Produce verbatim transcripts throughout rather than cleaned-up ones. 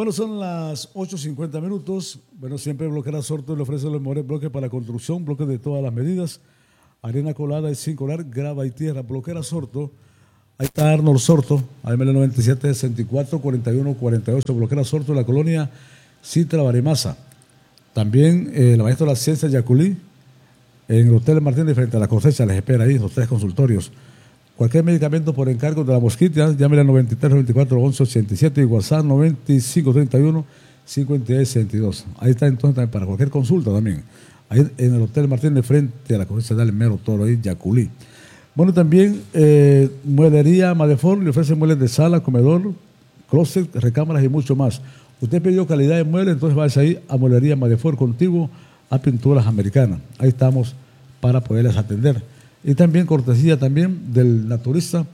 Bueno, son las ocho cincuenta minutos. Bueno, siempre Bloquera Sorto le ofrece los mejores bloques para construcción, bloques de todas las medidas. Arena colada y sin colar, grava y tierra. Bloquera Sorto. Ahí está Arnold Sorto, A M L noventa y siete, sesenta y cuatro, cuarenta y uno, cuarenta y ocho. Bloquera Sorto de la colonia Citra Barimasa. También eh, la maestra de la ciencia Yaculí, en el Hotel Martínez frente a la cosecha, les espera ahí, los tres consultorios. Cualquier medicamento por encargo de la mosquita, llámele al noventa y tres, veinticuatro, once, ochenta y siete y WhatsApp noventa y cinco, treinta y uno, cincuenta y seis, sesenta y dos. Ahí está entonces también para cualquier consulta también. Ahí en el Hotel Martínez frente a la cosecha del Mero Toro, ahí Yaculí. Bueno, también eh, Mueblería Madefort le ofrece muebles de sala, comedor, closet, recámaras y mucho más. Usted pidió calidad de muebles, entonces vaya ahí a Mueblería Madefort contigo a Pinturas Americanas. Ahí estamos para poderles atender. Y también cortesía también del naturista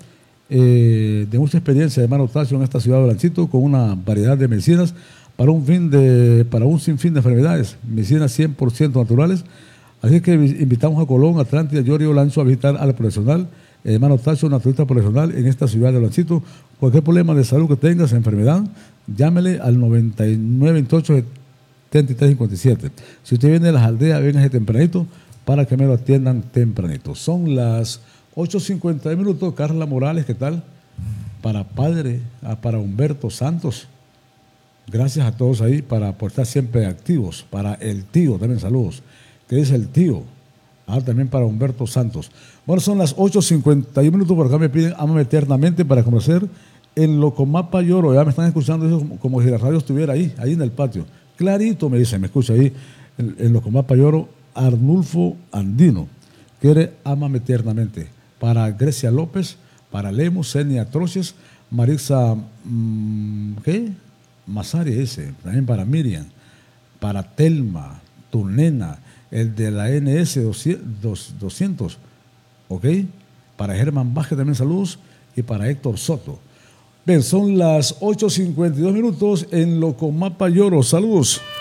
eh, de mucha experiencia de Hermano Tacho en esta ciudad de Lanchito, con una variedad de medicinas para un fin de para un sinfín de enfermedades, medicinas cien por ciento naturales. Así que invitamos a Colón, Atlántida, Llori, Olancho a visitar al profesional, eh, Hermano Tacho, naturista profesional en esta ciudad de Lanchito. Cualquier problema de salud que tengas, enfermedad, llámele al noventa y nueve, veintiocho, setenta y tres, cincuenta y siete. Si usted viene de las aldeas, véngase tempranito para que me lo atiendan tempranito. Son las ocho cincuenta minutos. Carla Morales, ¿qué tal? Para padre, para Humberto Santos. Gracias a todos ahí para, por estar siempre activos. Para el tío, también saludos. ¿Qué dice el tío? Ah, también para Humberto Santos. Bueno, son las ocho cincuenta y uno minutos. Por acá me piden Ámame Eternamente para conocer en Locomapa Lloro. Ya me están escuchando eso como, como si la radio estuviera ahí, ahí en el patio. Clarito me dice, me escucha ahí en, en Locomapa Lloro. Arnulfo Andino quiere Ámame Eternamente para Grecia López, para Lemos, Senia Troches, Marisa mmm, ¿qué? Masari ese, también para Miriam, para Telma, tu nena, el de la N S doscientos, ¿ok? Para Germán Vázquez también saludos y para Héctor Soto. Bien, son las ocho cincuenta y dos minutos en Locomapa Lloro, saludos.